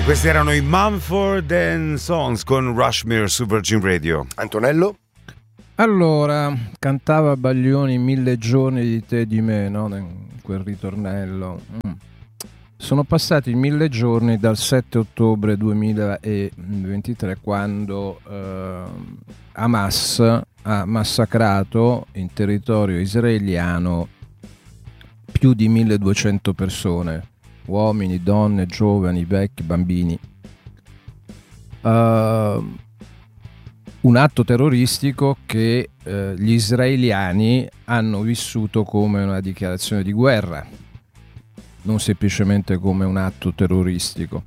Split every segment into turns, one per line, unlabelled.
Questi erano i Mumford & Sons con Rushmere su Virgin Radio.
Antonello?
Allora, cantava Baglioni 1000 giorni di te e di me, no? In quel ritornello. Sono passati 1000 giorni dal 7 ottobre 2023, quando Hamas ha massacrato in territorio israeliano più di 1200 persone, uomini, donne, giovani, vecchi, bambini. Un atto terroristico che gli israeliani hanno vissuto come una dichiarazione di guerra, non semplicemente come un atto terroristico.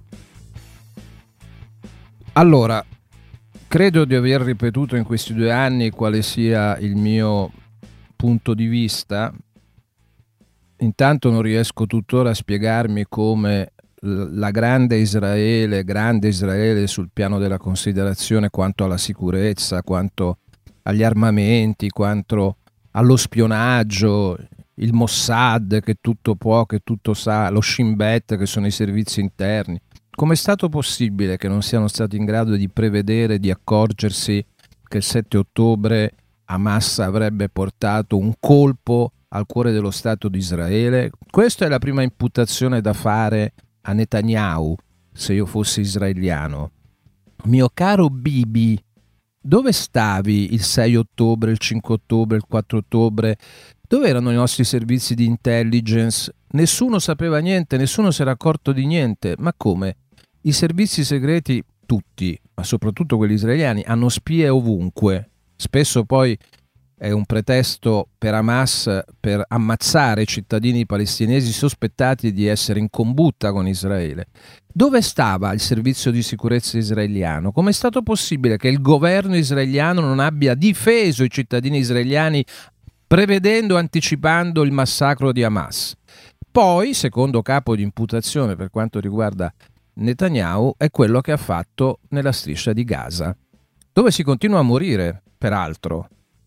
Allora, credo di aver ripetuto in questi 2 anni quale sia il mio punto di vista. Intanto non riesco tuttora a spiegarmi come la grande Israele sul piano della considerazione quanto alla sicurezza, quanto agli armamenti, quanto allo spionaggio, il Mossad che tutto può, che tutto sa, lo Shin Bet che sono i servizi interni. Come è stato possibile che non siano stati in grado di prevedere, di accorgersi che il 7 ottobre Hamas avrebbe portato un colpo al cuore dello Stato di Israele? Questa è la prima imputazione da fare a Netanyahu, se io fossi israeliano. Mio caro Bibi, dove stavi il 6 ottobre, il 5 ottobre, il 4 ottobre? Dove erano i nostri servizi di intelligence? Nessuno sapeva niente, nessuno si era accorto di niente. Ma come? I servizi segreti, tutti, ma soprattutto quelli israeliani, hanno spie ovunque. Spesso poi è un pretesto per Hamas per ammazzare cittadini palestinesi sospettati di essere in combutta con Israele. Dove stava il servizio di sicurezza israeliano? Come è stato possibile che il governo israeliano non abbia difeso i cittadini israeliani prevedendo, anticipando il massacro di Hamas? Poi, secondo capo di imputazione per quanto riguarda Netanyahu, è quello che ha fatto nella striscia di Gaza, dove si continua a morire, peraltro.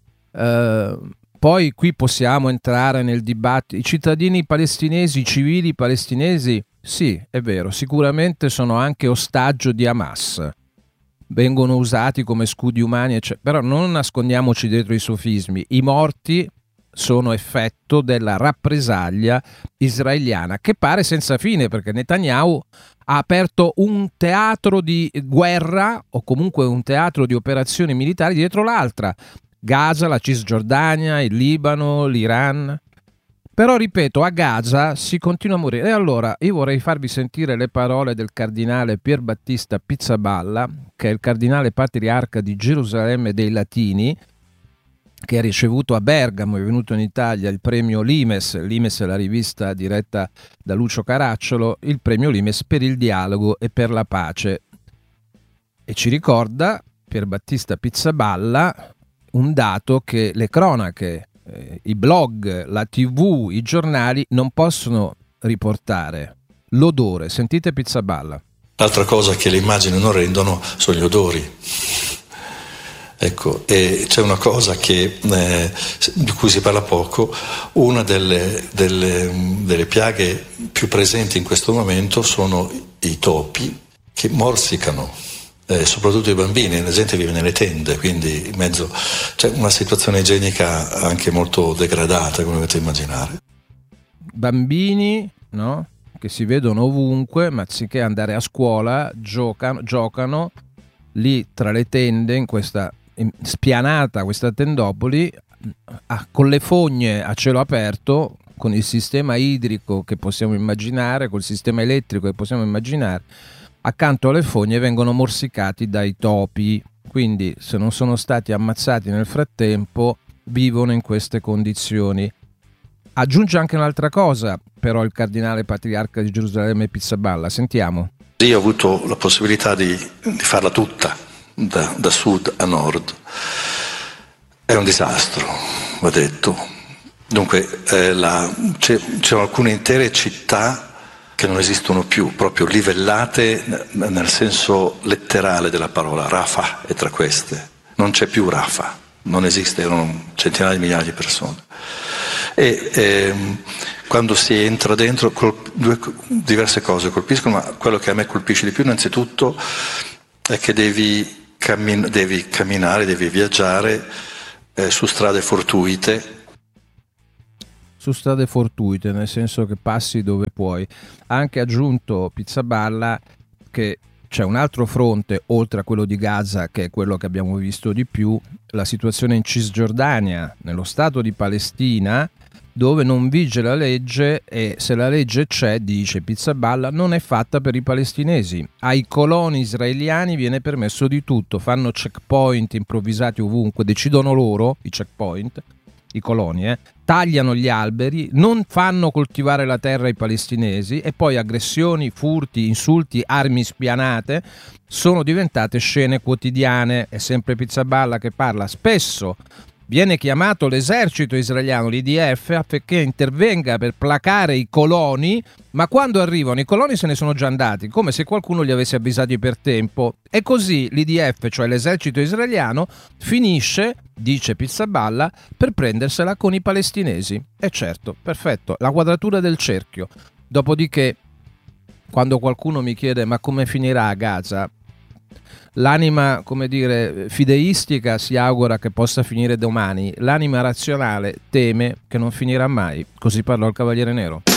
Poi qui possiamo entrare nel dibattito. I cittadini palestinesi, i civili palestinesi, sì, è vero, sicuramente sono anche ostaggio di Hamas, vengono usati come scudi umani, però non nascondiamoci dietro i sofismi. I morti sono effetto della rappresaglia israeliana, che pare senza fine, perché Netanyahu ha aperto un teatro di guerra, o comunque un teatro di operazioni militari dietro l'altra. Gaza, la Cisgiordania, il Libano, l'Iran. Però ripeto, a Gaza si continua a morire. E allora io vorrei farvi sentire le parole del cardinale Pierbattista Pizzaballa, che è il cardinale patriarca di Gerusalemme dei Latini, che ha ricevuto a Bergamo, è venuto in Italia, il premio Limes. Limes è la rivista diretta da Lucio Caracciolo, il premio Limes per il dialogo e per la pace. E ci ricorda Pierbattista Pizzaballa un dato che le cronache, i blog, la TV, i giornali non possono riportare: l'odore. Sentite Pizzaballa.
L'altra cosa che le immagini non rendono sono gli odori. Ecco, e c'è una cosa di cui si parla poco. Una delle piaghe più presenti in questo momento sono i topi che morsicano. Soprattutto i bambini, la gente vive nelle tende, quindi in mezzo c'è una situazione igienica anche molto degradata, come potete immaginare.
Bambini, no? Che si vedono ovunque, ma anziché andare a scuola giocano lì tra le tende, in questa spianata, questa tendopoli, con le fogne a cielo aperto, con il sistema idrico che possiamo immaginare, col sistema elettrico che possiamo immaginare. Accanto alle fogne vengono morsicati dai topi, quindi se non sono stati ammazzati nel frattempo vivono in queste condizioni. Aggiunge anche un'altra cosa però il cardinale patriarca di Gerusalemme Pizzaballa, sentiamo.
Io ho avuto la possibilità di farla tutta, da sud a nord. È un disastro, va detto. Dunque ci sono alcune intere città che non esistono più, proprio livellate nel senso letterale della parola. Rafah è tra queste. Non c'è più Rafah, non esiste, erano centinaia di migliaia di persone. E quando si entra dentro, diverse cose colpiscono, ma quello che a me colpisce di più innanzitutto è che devi camminare, devi viaggiare su strade fortuite.
Su strade fortuite, nel senso che passi dove puoi. Ha anche aggiunto Pizzaballa che c'è un altro fronte, oltre a quello di Gaza, che è quello che abbiamo visto di più, la situazione in Cisgiordania, nello Stato di Palestina, dove non vige la legge, e se la legge c'è, dice Pizzaballa, non è fatta per i palestinesi. Ai coloni israeliani viene permesso di tutto, fanno checkpoint improvvisati ovunque, decidono loro i checkpoint, i coloni, tagliano gli alberi, non fanno coltivare la terra ai palestinesi, e poi aggressioni, furti, insulti, armi spianate sono diventate scene quotidiane. È sempre Pizzaballa che parla. Spesso viene chiamato l'esercito israeliano, l'IDF, affinché intervenga per placare i coloni, ma quando arrivano i coloni se ne sono già andati, come se qualcuno li avesse avvisati per tempo. E così l'IDF, cioè l'esercito israeliano, finisce, dice Pizzaballa, per prendersela con i palestinesi. E certo, perfetto, la quadratura del cerchio. Dopodiché, quando qualcuno mi chiede ma come finirà a Gaza, l'anima, come dire, fideistica si augura che possa finire domani, l'anima razionale teme che non finirà mai. Così parlò il Cavaliere Nero.